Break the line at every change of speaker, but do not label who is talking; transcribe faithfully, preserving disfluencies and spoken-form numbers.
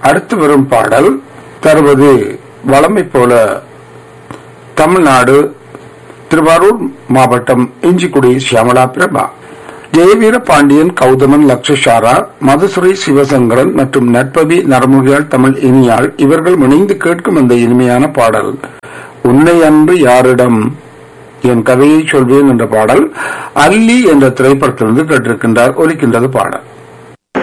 அடுத்து வரும் பாடல் தருவது வளமை போல தமிழ்நாடு திருவாரூர் மாவட்டம் இஞ்சிக்குடி சியாமலா பிரபா. ஜெயவீர பாண்டியன், கௌதமன், லக்ஷசாரா, மதுசுரை சிவசங்கரன் மற்றும் நட்பவி நரமுகியாள் தமிழ் இனியாள் இவர்கள் இணைந்து கேட்கும் அந்த இனிமையான பாடல் உன்னை அன்று யாரிடம் என் கதையை சொல்வேன் என்ற பாடல் அல்லி என்ற திரைப்படத்திலிருந்து கேட்டிருக்கின்றார். ஒலிக்கின்றது பாடல்.